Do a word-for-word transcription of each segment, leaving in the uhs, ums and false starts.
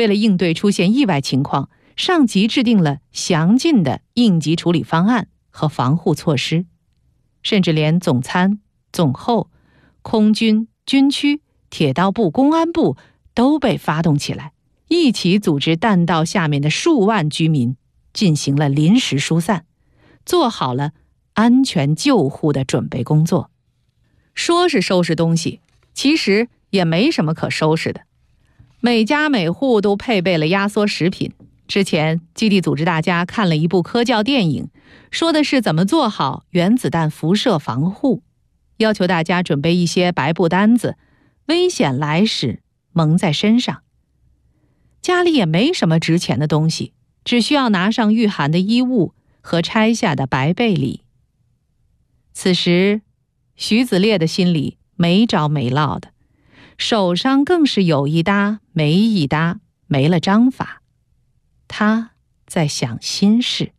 为了应对出现意外情况，上级制定了详尽的应急处理方案和防护措施，甚至连总参、总后、空军、军区、铁道部、公安部都被发动起来，一起组织弹道下面的数万居民进行了临时疏散，做好了安全救护的准备工作。说是收拾东西，其实也没什么可收拾的。每家每户都配备了压缩食品。之前基地组织大家看了一部科教电影，说的是怎么做好原子弹辐射防护，要求大家准备一些白布单子，危险来时蒙在身上。家里也没什么值钱的东西，只需要拿上御寒的衣物和拆下的白被里。此时徐子烈的心里没着没落的，手上更是有一搭没一搭，没了章法。他在想心事。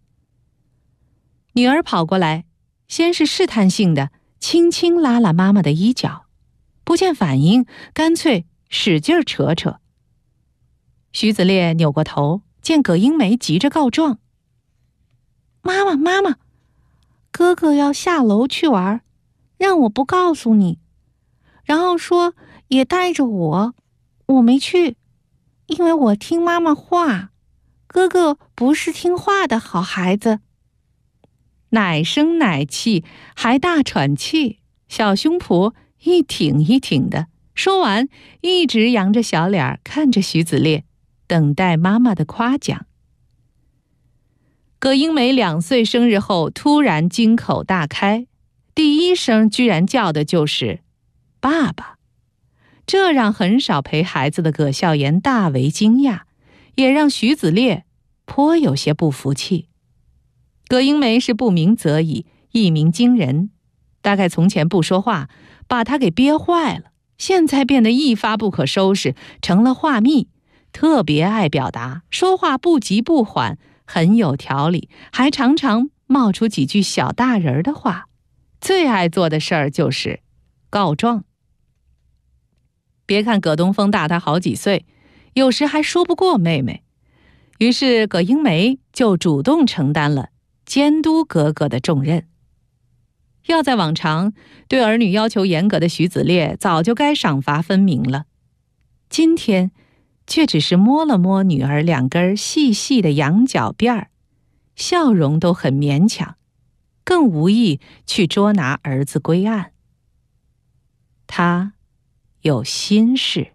女儿跑过来，先是试探性的轻轻拉拉妈妈的衣角，不见反应，干脆使劲扯扯。徐子烈扭过头，见葛英梅急着告状：“妈妈，妈妈，哥哥要下楼去玩，让我不告诉你，然后说也带着我，我没去，因为我听妈妈话，哥哥不是听话的好孩子。”奶声奶气，还大喘气，小胸脯一挺一挺的，说完一直扬着小脸看着徐子烈，等待妈妈的夸奖。葛英梅两岁生日后突然金口大开，第一声居然叫的就是爸爸，这让很少陪孩子的葛孝言大为惊讶，也让徐子烈颇有些不服气。葛英梅是不鸣则已，一鸣惊人，大概从前不说话把她给憋坏了，现在变得一发不可收拾，成了话密，特别爱表达，说话不急不缓，很有条理，还常常冒出几句小大人的话。最爱做的事儿就是告状。别看葛东风大他好几岁，有时还说不过妹妹，于是葛英梅就主动承担了监督哥哥的重任。要在往常，对儿女要求严格的徐子烈早就该赏罚分明了，今天却只是摸了摸女儿两根细细的羊角辫儿，笑容都很勉强，更无意去捉拿儿子归案。他有心事。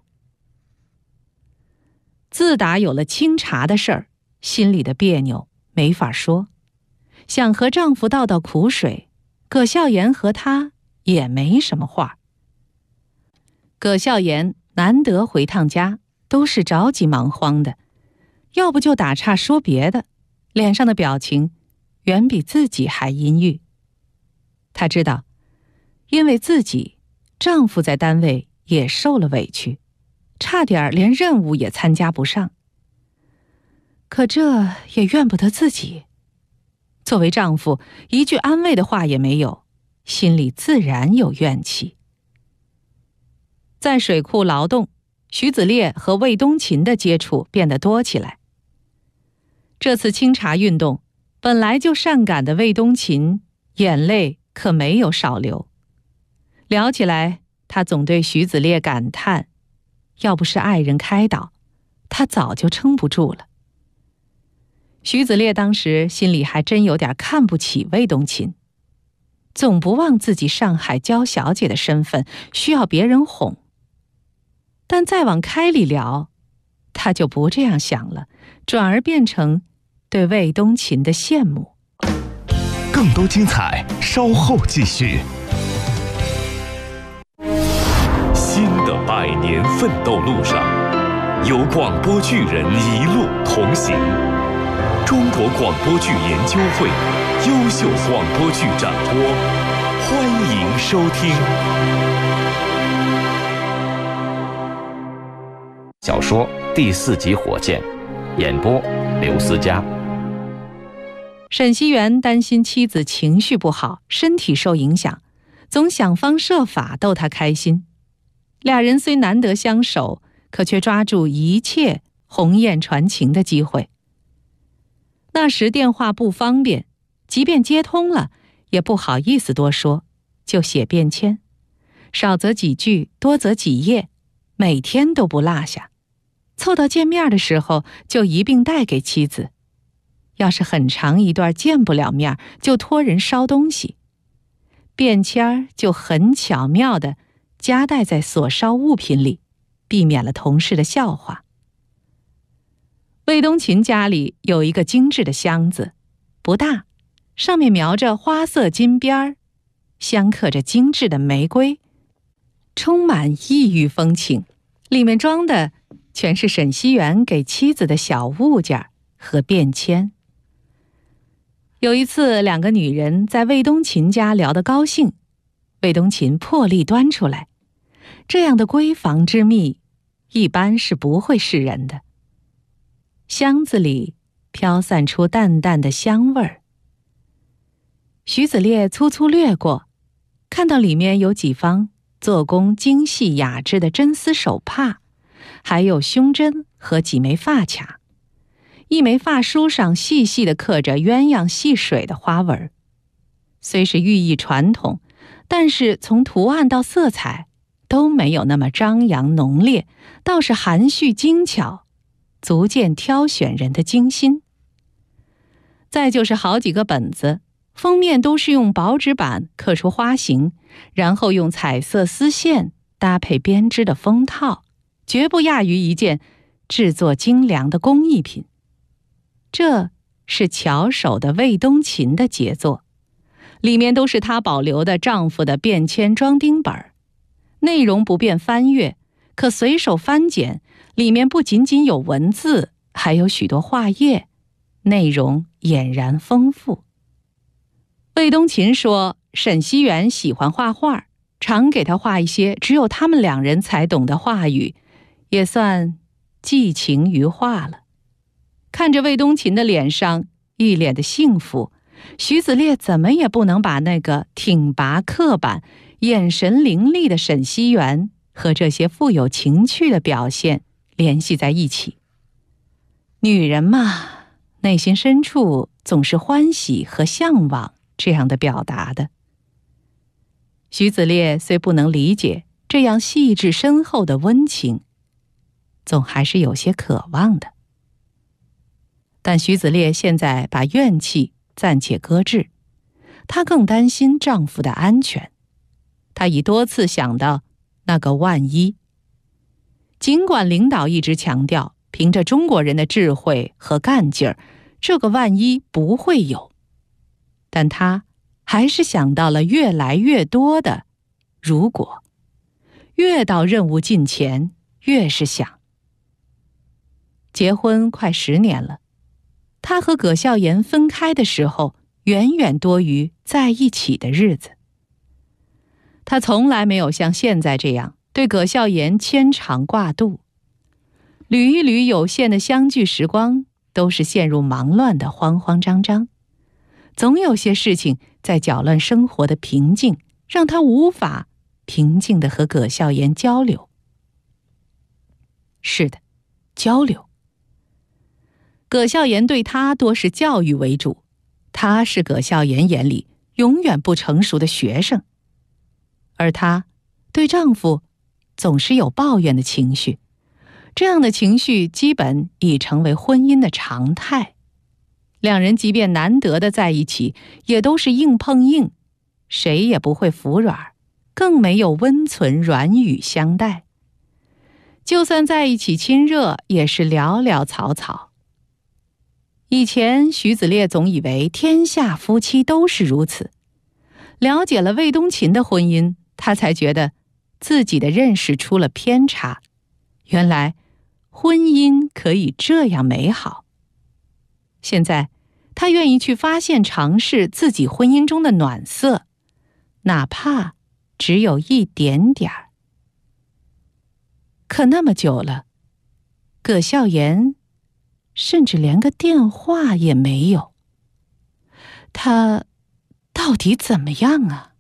自打有了清茶的事儿，心里的别扭没法说，想和丈夫倒倒苦水，葛孝言和她也没什么话。葛孝言难得回趟家，都是着急忙慌的，要不就打岔说别的，脸上的表情远比自己还阴郁。她知道，因为自己，丈夫在单位也受了委屈，差点连任务也参加不上。可这也怨不得自己，作为丈夫，一句安慰的话也没有，心里自然有怨气。在水库劳动，徐子烈和魏东琴的接触变得多起来。这次清查运动，本来就善感的魏东琴眼泪可没有少流。聊起来，他总对徐子烈感叹，要不是爱人开导，他早就撑不住了。徐子烈当时心里还真有点看不起魏东琴，总不忘自己上海娇小姐的身份需要别人哄。但再往开里聊，他就不这样想了，转而变成对魏东琴的羡慕。 更多精彩稍后继续。 新的百年奋斗路上，有广播剧人一路同行。中国广播剧研究会优秀广播剧展播，欢迎收听。 小说第四集《火箭》，演播刘思佳。 沈熙元担心妻子情绪不好，身体受影响，总想方设法逗她开心。俩人虽难得相守，可却抓住一切鸿雁传情的机会。那时电话不方便，即便接通了，也不好意思多说，就写便签，少则几句，多则几页，每天都不落下。凑到见面的时候，就一并带给妻子。要是很长一段见不了面，就托人捎东西。便签儿就很巧妙地夹带在所捎物品里，避免了同事的笑话。魏东琴家里有一个精致的箱子，不大，上面描着花色金边儿，镶刻着精致的玫瑰，充满异域风情。里面装的全是沈熙元给妻子的小物件和便签。有一次，两个女人在魏东琴家聊得高兴，魏东琴破例端出来，这样的闺房之秘，一般是不会示人的。箱子里飘散出淡淡的香味儿。徐子烈粗粗掠过，看到里面有几方做工精细雅致的真丝手帕，还有胸针和几枚发卡。一枚发梳上细细地刻着鸳鸯戏水的花纹，虽是寓意传统，但是从图案到色彩都没有那么张扬浓烈，倒是含蓄精巧，足见挑选人的精心。再就是好几个本子，封面都是用薄纸板刻出花形，然后用彩色丝线搭配编织的封套，绝不亚于一件制作精良的工艺品。这是巧手的魏东琴的杰作，里面都是她保留的丈夫的便签装订本，内容不便翻阅，可随手翻检，里面不仅仅有文字，还有许多画页，内容俨然丰富。魏东琴说，沈熙元喜欢画画，常给他画一些只有他们两人才懂的话语，也算寄情于画了。看着魏东琴的脸上一脸的幸福，徐子烈怎么也不能把那个挺拔刻板、眼神凌厉的沈熙元和这些富有情趣的表现联系在一起。女人嘛，内心深处总是欢喜和向往这样的表达的。徐子烈虽不能理解这样细致深厚的温情，总还是有些渴望的。但徐子烈现在把怨气暂且搁置，她更担心丈夫的安全。她已多次想到那个万一。尽管领导一直强调，凭着中国人的智慧和干劲儿，这个万一不会有，但她还是想到了越来越多的如果。越到任务近前，越是想。结婚快十年了，他和葛孝言分开的时候，远远多于在一起的日子。他从来没有像现在这样对葛孝言牵肠挂肚，捋一捋有限的相聚时光，都是陷入忙乱的慌慌张张。总有些事情在搅乱生活的平静，让他无法平静地和葛孝言交流。是的，交流。葛孝言对他多是教育为主，他是葛孝言眼里永远不成熟的学生，而她对丈夫总是有抱怨的情绪，这样的情绪基本已成为婚姻的常态。两人即便难得的在一起，也都是硬碰硬，谁也不会服软，更没有温存软语相待。就算在一起亲热，也是寥寥草草。以前徐子烈总以为天下夫妻都是如此，了解了魏东琴的婚姻，他才觉得自己的认识出了偏差。原来婚姻可以这样美好。现在他愿意去发现尝试自己婚姻中的暖色，哪怕只有一点点儿。可那么久了，葛孝言甚至连个电话也没有，他到底怎么样啊？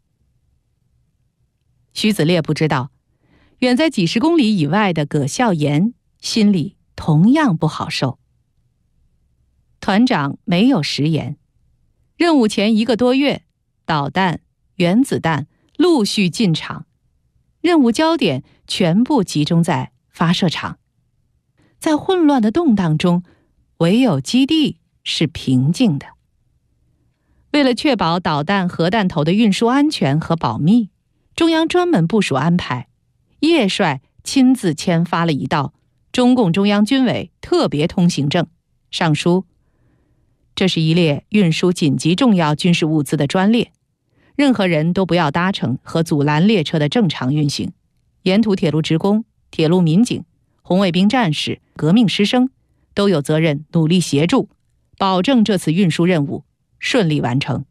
徐子烈不知道，远在几十公里以外的葛孝言心里同样不好受。团长没有食言，任务前一个多月，导弹、原子弹陆续进场，任务焦点全部集中在发射场。在混乱的动荡中，唯有基地是平静的。为了确保导弹、核弹头的运输安全和保密，中央专门部署安排，叶帅亲自签发了一道中共中央军委特别通行证，上书：这是一列运输紧急重要军事物资的专列，任何人都不要搭乘和阻拦列车的正常运行。沿途铁路职工、铁路民警、红卫兵战士、革命师生都有责任努力协助，保证这次运输任务顺利完成。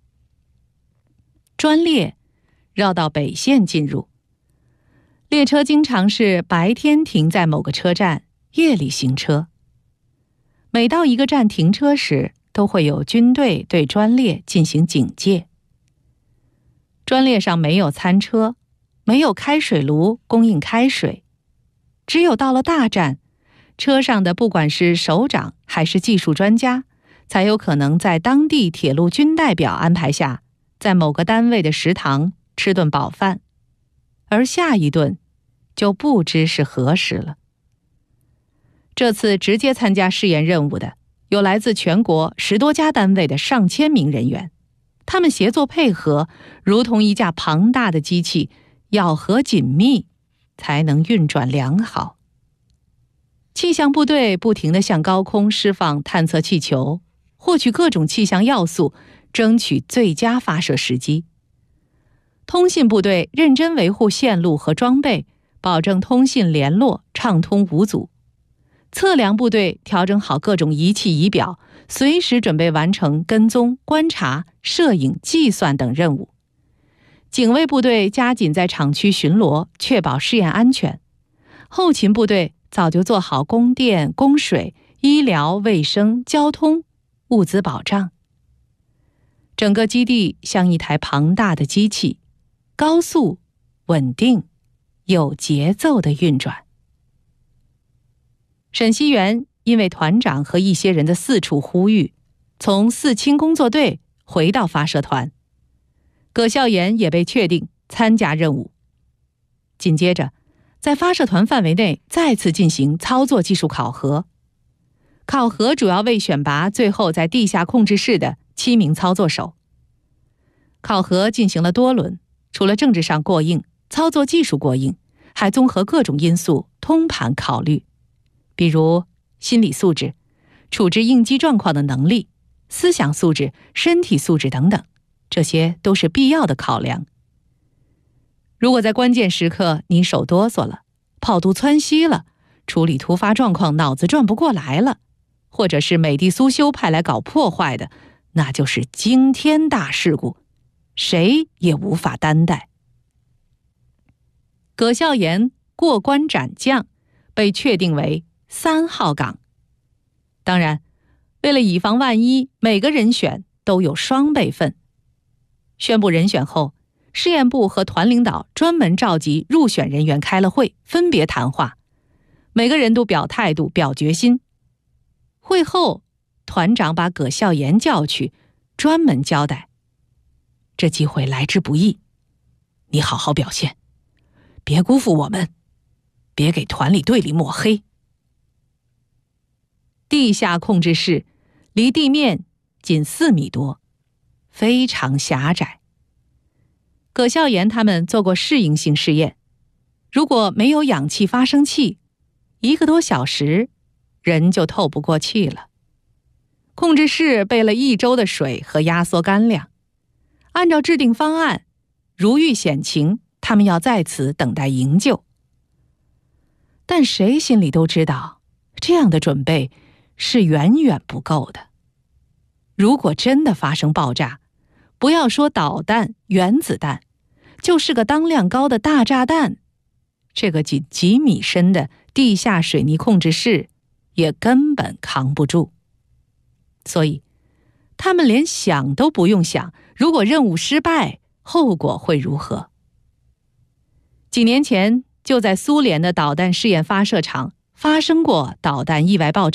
专列绕到北线进入，列车经常是白天停在某个车站，夜里行车。每到一个站停车时，都会有军队对专列进行警戒。专列上没有餐车，没有开水炉供应开水，只有到了大站，车上的不管是首长还是技术专家，才有可能在当地铁路军代表安排下，在某个单位的食堂吃顿饱饭，而下一顿就不知是何时了。这次直接参加试验任务的有来自全国十多家单位的上千名人员，他们协作配合，如同一架庞大的机器，咬合紧密，才能运转良好。气象部队不停地向高空释放探测气球，获取各种气象要素，争取最佳发射时机。通信部队认真维护线路和装备，保证通信联络畅通无阻。测量部队调整好各种仪器仪表，随时准备完成跟踪、观察、摄影、计算等任务。警卫部队加紧在厂区巡逻，确保试验安全。后勤部队早就做好供电、供水、医疗、卫生、交通、物资保障。整个基地像一台庞大的机器，高速、稳定、有节奏地运转。沈熙元因为团长和一些人的四处呼吁，从四清工作队回到发射团。葛孝言也被确定参加任务。紧接着，在发射团范围内再次进行操作技术考核。考核主要为选拔最后在地下控制室的七名操作手。考核进行了多轮，除了政治上过硬、操作技术过硬，还综合各种因素通盘考虑，比如心理素质、处置应激状况的能力、思想素质、身体素质等等，这些都是必要的考量。如果在关键时刻你手哆嗦了，跑肚窜稀了，处理突发状况脑子转不过来了，或者是美的苏修派来搞破坏的，那就是惊天大事故，谁也无法担待。葛孝言过关斩将，被确定为三号岗。当然，为了以防万一，每个人选都有双备份。宣布人选后，试验部和团领导专门召集入选人员开了会，分别谈话，每个人都表态度、表决心。会后，团长把葛孝言叫去，专门交代：这机会来之不易，你好好表现，别辜负我们，别给团里队里抹黑。地下控制室离地面仅四米多，非常狭窄。葛孝言他们做过适应性试验，如果没有氧气发生器，一个多小时人就透不过气了。控制室备了一周的水和压缩干粮，按照制定方案，如遇险情，他们要在此等待营救。但谁心里都知道，这样的准备是远远不够的。如果真的发生爆炸，不要说导弹、原子弹，就是个当量高的大炸弹，这个仅几米深的地下水泥控制室也根本扛不住。所以，他们连想都不用想，如果任务失败，后果会如何？几年前，就在苏联的导弹试验发射场发生过导弹意外爆炸。